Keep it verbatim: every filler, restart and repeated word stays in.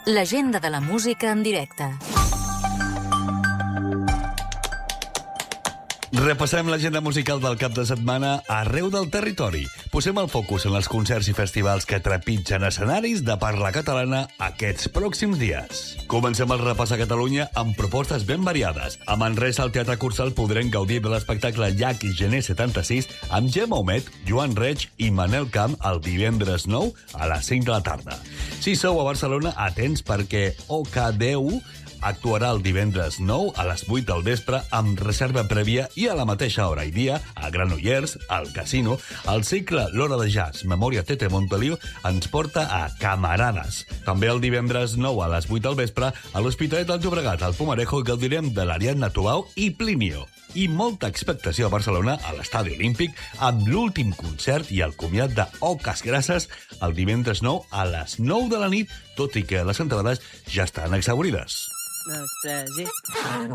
L'agenda de la música en directe. Repassem l'agenda musical del cap de setmana arreu del territori. Posem el focus en els concerts i festivals que trepitgen escenaris de parla catalana aquests pròxims dies. Comencem el repàs a Catalunya amb propostes ben variades. A Manresa, al Teatre Cursal, podrem gaudir de l'espectacle Llac i Gener setanta-sis amb Gemma Humet, Joan Reig i Manel Camp el divendres nou a les cinc de la tarda. Si sou a Barcelona, atents perquè O K D U actuarà el divendres nou a les vuit del vespre amb reserva prèvia i a la mateixa hora i dia a Granollers, al Casino. El cicle L'Hora de Jazz, Memòria Tete Montoliu, ens porta a Camarades. També el divendres nou a les vuit del vespre a l'Hospitalet del Llobregat, al Pumarejo, gaudirem de l'Ariadna Tubau i Plinio. I molta expectació a Barcelona, a l'Estadi Olímpic, amb l'últim concert i el comiat de Oques Grasses el divendres nou a les nou de la nit, tot i que les entrades ja estan exhaurides. Dos, tres i...